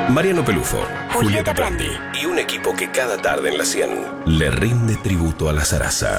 Mariano Pelufo, Julieta Prandi y un equipo que cada tarde en la 100 le rinde tributo a la zaraza.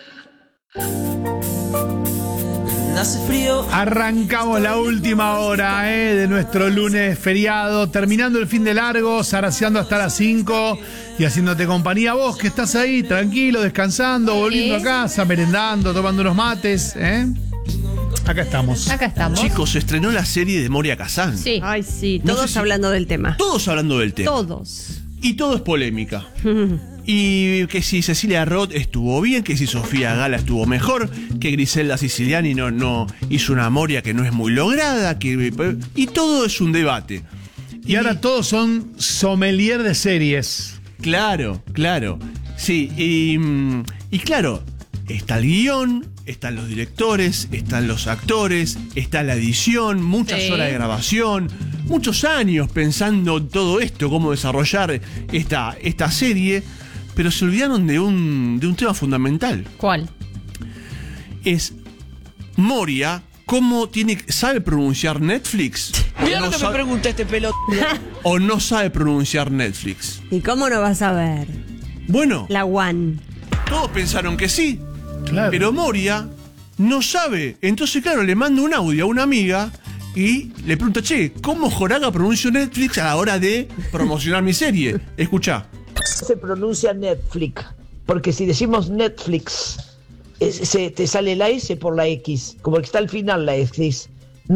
Hace frío. Arrancamos la última hora de nuestro lunes feriado, terminando el fin de largo, zaraceando hasta las 5 y haciéndote compañía. Vos que estás ahí, tranquilo, descansando, volviendo a casa, merendando, tomando unos mates. Acá estamos. Acá estamos. Chicos, se estrenó la serie de Moria Kazan. Sí. Ay, sí, No todos sé si- hablando del tema. Todos hablando del tema. Todos. Y todo es polémica. Y que si Cecilia Roth estuvo bien, que si Sofía Gala estuvo mejor, que Griselda Siciliani no hizo una Moria que no es muy lograda, y todo es un debate. Y ahora todos son sommelier de series. Claro. Sí, y claro, está el guión, están los directores, están los actores, está la edición, muchas horas de grabación, muchos años pensando en todo esto, cómo desarrollar esta serie, pero se olvidaron de un tema fundamental. ¿Cuál? Es Moria, cómo sabe pronunciar Netflix. Mira ¿O lo no que me pregunta este pelot. o no sabe pronunciar Netflix? ¿Y cómo no vas a ver? Bueno, La One. todos pensaron que sí. Claro. Pero Moria no sabe. Entonces, claro, le manda un audio a una amiga y le pregunta, che, ¿cómo Joraga pronuncio Netflix a la hora de promocionar mi serie? Escuchá. Se pronuncia Netflix, porque si decimos Netflix, te sale la S por la X, como que está al final la X.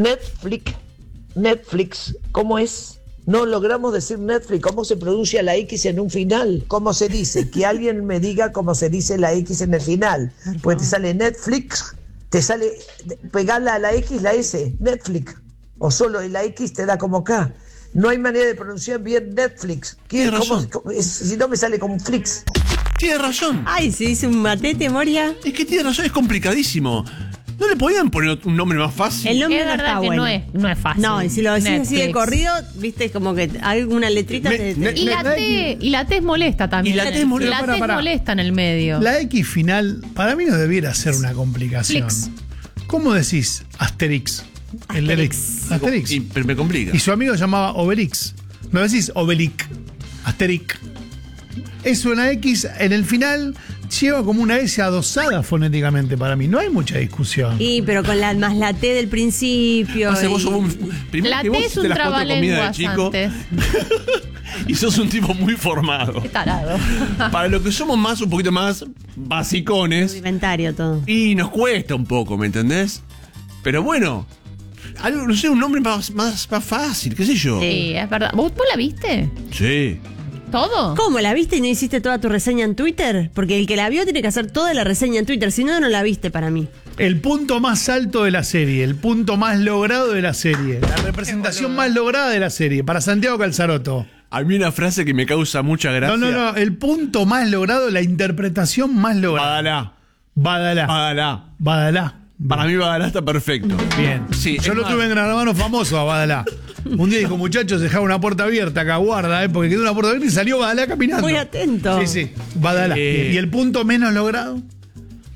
Netflix, ¿cómo es? No logramos decir Netflix, ¿cómo se pronuncia la X en un final? ¿Cómo se dice? Que alguien me diga cómo se dice la X en el final. Pues te sale Netflix, te sale, pegarla a la X, la S, Netflix. O solo la X te da como K. No hay manera de pronunciar bien Netflix. Tienes razón. Si no me sale como Flix. Tiene razón. Ay, se hizo un matete, Moria. Es que tiene razón, es complicadísimo. ¿No le podían poner un nombre más fácil? El nombre Es no verdad está que bueno. no es fácil. No, y si lo decís así de Netflix. corrido, viste, como que hay una letrita. Y la T es molesta también. Y la T es molesta. La T es molesta en el medio. La X final, para mí no debiera ser una complicación. Flix. ¿Cómo decís Asterix? El Asterix. Pero me complica. Y su amigo se llamaba Obelix. No decís Obelic, Asterix. Es una X en el final, lleva como una S adosada fonéticamente para mí. No hay mucha discusión. Y pero con más la T del principio. Pasa, vos y- sos primero La que T vos es hiciste un las 4 comidas de trabalenguas chico antes. y sos un tipo muy formado. Qué tarado. Para lo que somos un poquito más basicones, Rudimentario todo. y nos cuesta un poco, ¿me entendés? Pero bueno, algo, no sé, un nombre más fácil, qué sé yo. Sí, es verdad. ¿Vos la viste? Sí. ¿Todo? ¿Cómo? ¿La viste y no hiciste toda tu reseña en Twitter? Porque el que la vio tiene que hacer toda la reseña en Twitter, si no, no la viste para mí. El punto más alto de la serie, el punto más logrado de la serie, la representación más lograda de la serie, para Santiago Calzaroto. A mí una frase que me causa mucha gracia. No, el punto más logrado, la interpretación más lograda. Badalá. Para mí Badalá está perfecto. Bien. Sí, Yo es lo más, tuve en Gran Hermano famoso a Badalá. Un día dijo, muchachos, dejaba una puerta abierta acá, guarda, porque quedó una puerta abierta y salió Badalá caminando. Muy atento. Sí, Badalá. ¿Y el punto menos logrado?